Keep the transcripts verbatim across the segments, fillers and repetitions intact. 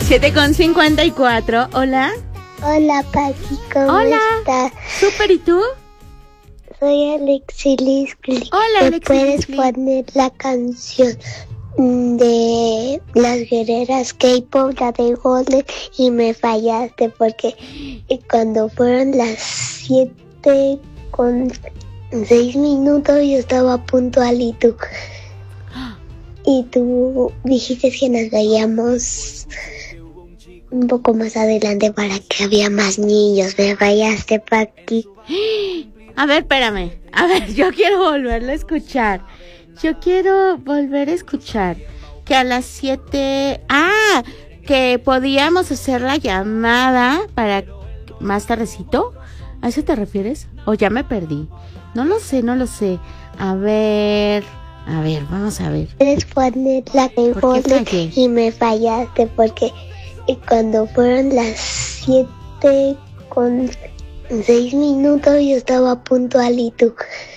siete con cincuenta y cuatro. Hola. Hola, Paqui, ¿cómo Hola. estás? Súper, ¿y tú? Soy Alexi Liscli. Hola, ¿Me Alexi puedes Liscli. poner la canción de las guerreras K-pop, la de Golden, y me fallaste porque cuando fueron las siete con seis minutos yo estaba puntual y tú y tú dijiste que nos veíamos un poco más adelante para que había más niños. Me fallaste, Paqui. A ver, espérame. A ver, yo quiero volverlo a escuchar. Yo quiero volver a escuchar que a las siete... Ah, que podíamos hacer la llamada para más tardecito. ¿A eso te refieres? ¿O ya me perdí? No lo sé, no lo sé. A ver... A ver, vamos a ver. Puedes poner la de Golden y me fallaste porque cuando fueron las siete con seis minutos yo estaba puntual y tú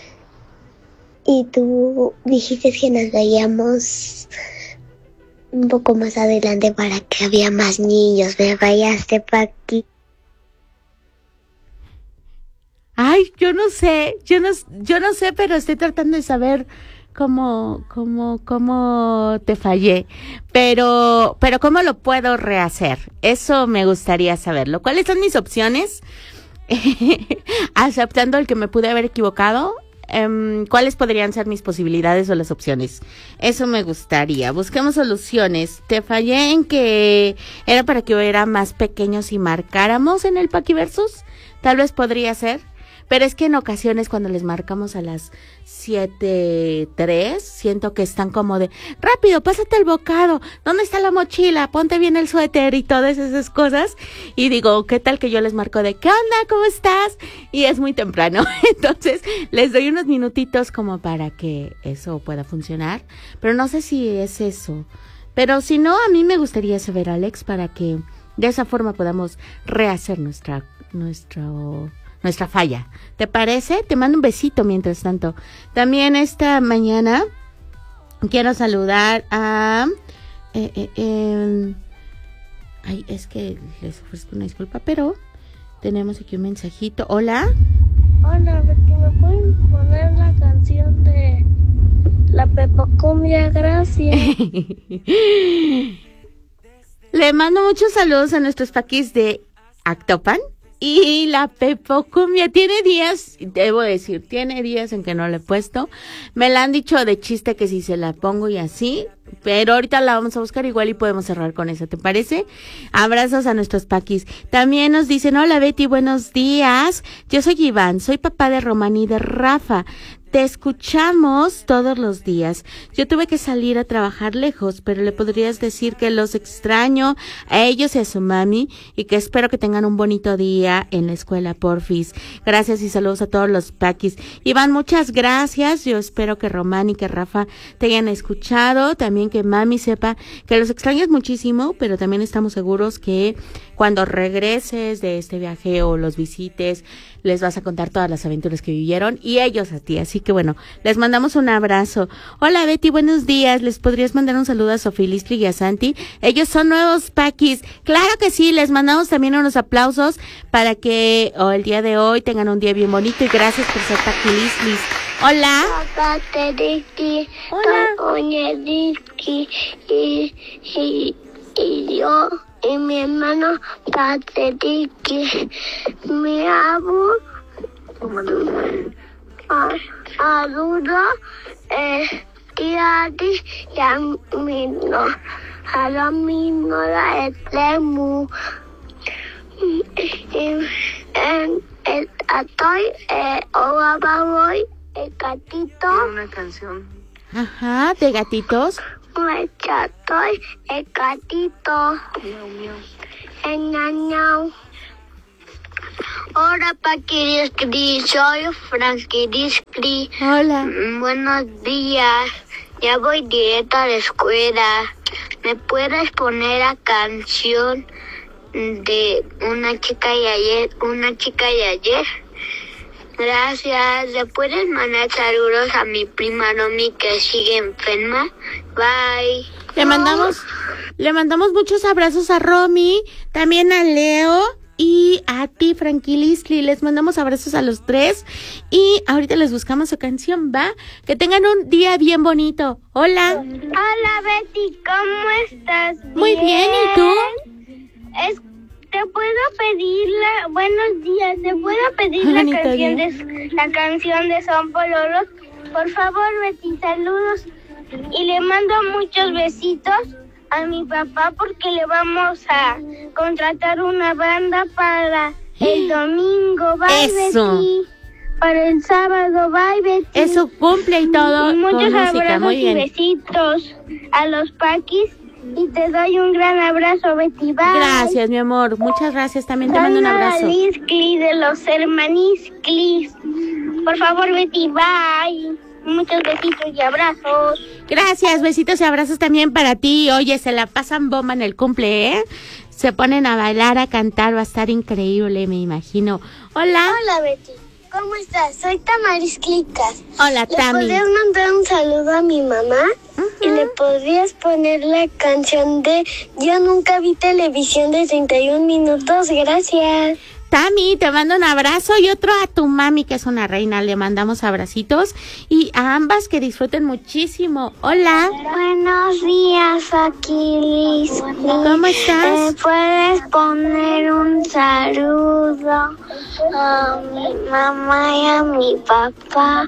y tú dijiste que nos veíamos un poco más adelante para que había más niños. Me fallaste, Paqui. Ay, yo no sé, yo no, yo no sé, pero estoy tratando de saber cómo, cómo, cómo te fallé, pero, pero cómo lo puedo rehacer. Eso me gustaría saberlo. ¿Cuáles son mis opciones? Aceptando el que me pude haber equivocado, um, ¿cuáles podrían ser mis posibilidades o las opciones? Eso me gustaría. Busquemos soluciones. Te fallé en que era para que hubiera más pequeños y marcáramos en el Paquiversus. Tal vez podría ser. Pero es que en ocasiones cuando les marcamos a las siete tres, siento que están como de, rápido, pásate el bocado, ¿dónde está la mochila? Ponte bien el suéter y todas esas cosas. Y digo, ¿qué tal que yo les marco de, ¿qué onda? ¿Cómo estás? Y es muy temprano. Entonces les doy unos minutitos como para que eso pueda funcionar. Pero no sé si es eso. Pero si no, a mí me gustaría saber, Alex, para que de esa forma podamos rehacer nuestra, nuestro... nuestra falla. ¿Te parece? Te mando un besito mientras tanto. También esta mañana quiero saludar a... Eh, eh, eh, ay, es que les ofrezco una disculpa, pero tenemos aquí un mensajito. Hola. Hola, Betty, ¿me pueden poner la canción de la Pepa Cumbia? Gracias. Le mando muchos saludos a nuestros paquis de Actopan. Y la Pepo Cumbia tiene días, debo decir, tiene días en que no la he puesto. Me la han dicho de chiste que si se la pongo y así, pero ahorita la vamos a buscar igual y podemos cerrar con eso, ¿te parece? Abrazos a nuestros paquis. También nos dicen, hola Betty, buenos días. Yo soy Iván, soy papá de Román y de Rafa. Te escuchamos todos los días. Yo tuve que salir a trabajar lejos, pero le podrías decir que los extraño a ellos y a su mami y que espero que tengan un bonito día en la escuela, porfis. Gracias y saludos a todos los paquis. Iván, muchas gracias. Yo espero que Román y que Rafa te hayan escuchado. También que mami sepa que los extrañas muchísimo, pero también estamos seguros que cuando regreses de este viaje o los visites, les vas a contar todas las aventuras que vivieron y ellos a ti. Así que bueno, les mandamos un abrazo. Hola Betty, buenos días. ¿Les podrías mandar un saludo a Sofía Listli y a Santi? Ellos son nuevos paquis. Claro que sí, les mandamos también unos aplausos para que oh, el día de hoy tengan un día bien bonito y gracias por ser Paqui Listlis. Hola. Hola. Y, y, y yo y mi hermano Patrick, mi abu, Arudo, eh, tía y a mí no, a mí no la etlemu. Estoy, eh, ahora voy, el gatito. Una canción. Ajá, de gatitos. El gato, el gatito. Miau, miau. El ñañau. Hola, Paqui Discri, soy Frankie Discri. Hola. Buenos días. Ya voy directo a la escuela. ¿Me puedes poner la canción de una chica y ayer, una chica y ayer? Gracias. ¿Le puedes mandar saludos a mi prima Romy que sigue enferma? Bye. Le mandamos, le mandamos muchos abrazos a Romy, también a Leo y a ti, Franquilisli. Les mandamos abrazos a los tres y ahorita les buscamos su canción, ¿va? Que tengan un día bien bonito. Hola. Hola, Betty, ¿cómo estás? Muy bien, ¿y tú? Es, te puedo pedir la, buenos días, te puedo pedir la Bonito canción día. de la canción de Son Pololos. Por favor, Betty, saludos. Y le mando muchos besitos a mi papá porque le vamos a contratar una banda para el domingo. Bye, Eso. Betty. Para el sábado. Bye, Betty. Eso cumple y todo Y muchos con música, abrazos muy y bien. besitos a los Paquis. Y te doy un gran abrazo, Betty. Bye. Gracias, mi amor. Muchas gracias. También te mando un Soy abrazo. Liz Clis de los Hermanisclis. Por favor, Betty, bye. Muchos besitos y abrazos. Gracias, besitos y abrazos también para ti. Oye, se la pasan bomba en el cumple, ¿eh? Se ponen a bailar, a cantar, va a estar increíble, me imagino. Hola. Hola, Betty. ¿Cómo estás? Soy Tamaris Clicas. Hola, ¿Le Tami. podrías mandar un saludo a mi mamá? Uh-huh. Y le podrías poner la canción de Yo nunca vi televisión de treinta y un minutos. Gracias. Tami, te mando un abrazo y otro a tu mami, que es una reina. Le mandamos abracitos y a ambas que disfruten muchísimo. Hola. Buenos días, aquí Liz. ¿Cómo estás? ¿Me puedes poner un saludo a mi mamá y a mi papá?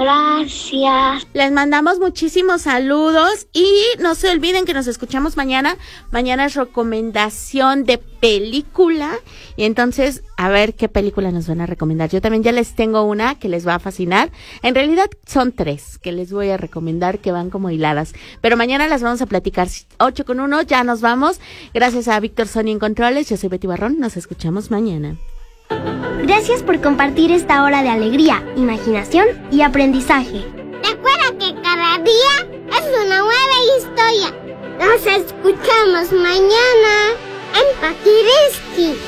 Gracias. Les mandamos muchísimos saludos y no se olviden que nos escuchamos mañana. Mañana es recomendación de película y entonces a ver qué película nos van a recomendar. Yo también ya les tengo una que les va a fascinar. En realidad son tres que les voy a recomendar que van como hiladas, pero mañana las vamos a platicar. Ocho con uno, ya nos vamos. Gracias a Víctor Sony en Controles. Yo soy Betty Barrón, nos escuchamos mañana. Gracias por compartir esta hora de alegría, imaginación y aprendizaje. Recuerda que cada día es una nueva historia. Nos escuchamos mañana en Paquiriski.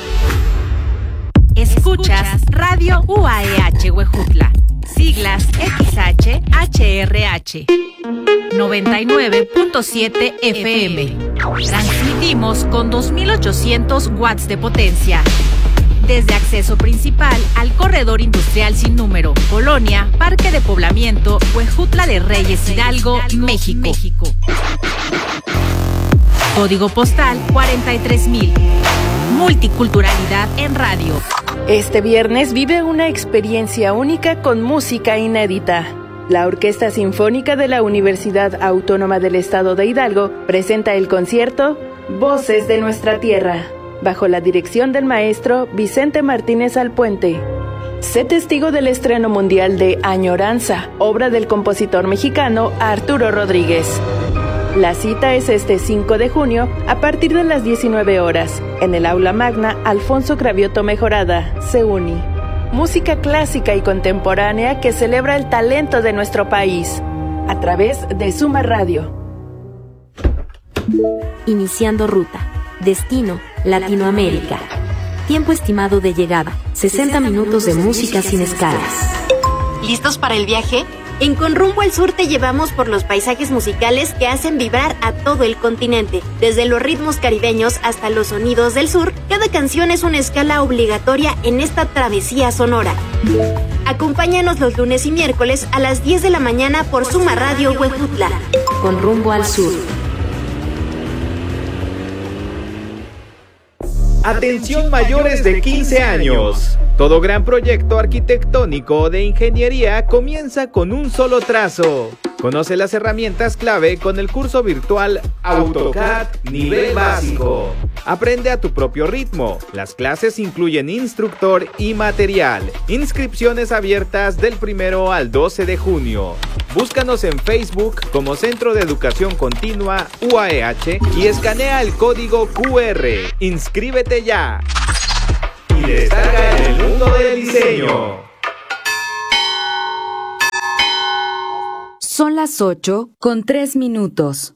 Escuchas Radio U A E H Huejutla, siglas X H H R H, noventa y nueve punto siete F M. Transmitimos con dos mil ochocientos watts de potencia. Desde acceso principal al corredor industrial sin número, Colonia, Parque de Poblamiento, Huejutla de Reyes, Hidalgo, México. Código postal cuarenta y tres mil. Multiculturalidad en radio. Este viernes vive una experiencia única con música inédita. La Orquesta Sinfónica de la Universidad Autónoma del Estado de Hidalgo presenta el concierto Voces de Nuestra Tierra, bajo la dirección del maestro Vicente Martínez Alpuente. Sé testigo del estreno mundial de Añoranza, obra del compositor mexicano Arturo Rodríguez. La cita es este cinco de junio a partir de las diecinueve horas en el Aula Magna Alfonso Cravioto Mejorada, CEUNI. Música clásica y contemporánea que celebra el talento de nuestro país a través de Suma Radio. Iniciando ruta. Destino, Latinoamérica. Tiempo estimado de llegada, sesenta minutos de música sin escalas. ¿Listos para el viaje? En Con Rumbo al Sur te llevamos por los paisajes musicales que hacen vibrar a todo el continente. Desde los ritmos caribeños hasta los sonidos del sur, cada canción es una escala obligatoria en esta travesía sonora. Acompáñanos los lunes y miércoles a las diez de la mañana por Suma Radio Huejutla. Con Rumbo al Sur. Atención mayores de quince años. Todo gran proyecto arquitectónico o de ingeniería comienza con un solo trazo. Conoce las herramientas clave con el curso virtual AutoCAD Nivel Básico. Aprende a tu propio ritmo. Las clases incluyen instructor y material. Inscripciones abiertas del primero al doce de junio. Búscanos en Facebook como Centro de Educación Continua U A E H y escanea el código Q R. ¡Inscríbete ya! Y destaca en el mundo del diseño. Son las ocho con tres minutos.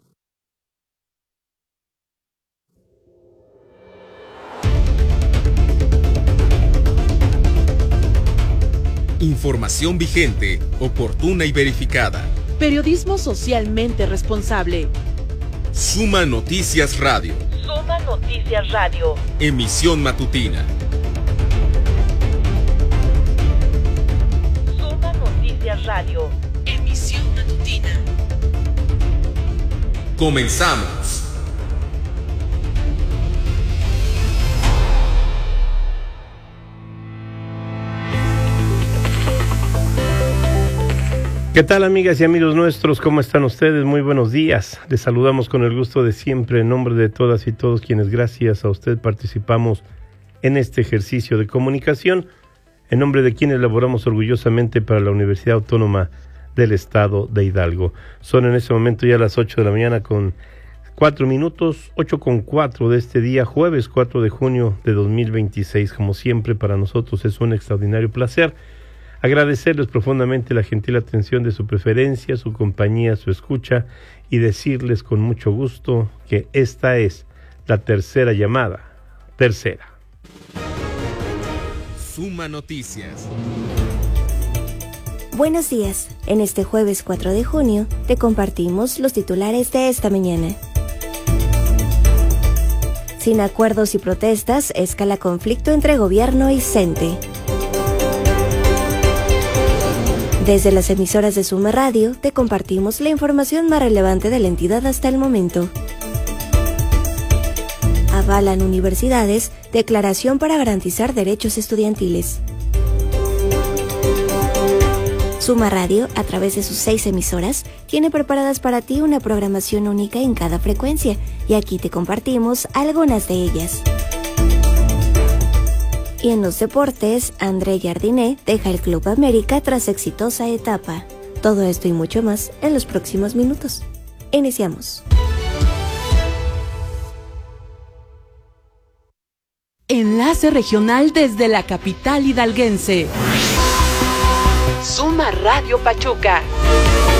Información vigente, oportuna y verificada. Periodismo socialmente responsable. Suma Noticias Radio. Suma Noticias Radio. Emisión matutina. Suma Noticias Radio. Emisión matutina. Comenzamos. ¿Qué tal, amigas y amigos nuestros? ¿Cómo están ustedes? Muy buenos días. Les saludamos con el gusto de siempre en nombre de todas y todos quienes gracias a usted participamos en este ejercicio de comunicación, en nombre de quienes laboramos orgullosamente para la Universidad Autónoma del Estado de Hidalgo. Son en este momento ya las ocho de la mañana con cuatro minutos, ocho con cuatro de este día, jueves cuatro de junio de dos mil veintiséis. Como siempre, para nosotros es un extraordinario placer agradecerles profundamente la gentil atención de su preferencia, su compañía, su escucha y decirles con mucho gusto que esta es la tercera llamada, tercera. Suma Noticias. Buenos días. En este jueves cuatro de junio te compartimos los titulares de esta mañana. Sin acuerdos y protestas, escala conflicto entre gobierno y CENTE. Desde las emisoras de Suma Radio, te compartimos la información más relevante de la entidad hasta el momento. Avalan universidades, declaración para garantizar derechos estudiantiles. Suma Radio, a través de sus seis emisoras, tiene preparadas para ti una programación única en cada frecuencia, y aquí te compartimos algunas de ellas. Y en los deportes, André Jardiné deja el Club América tras exitosa etapa. Todo esto y mucho más en los próximos minutos. Iniciamos. Enlace regional desde la capital hidalguense. Suma Radio Pachuca.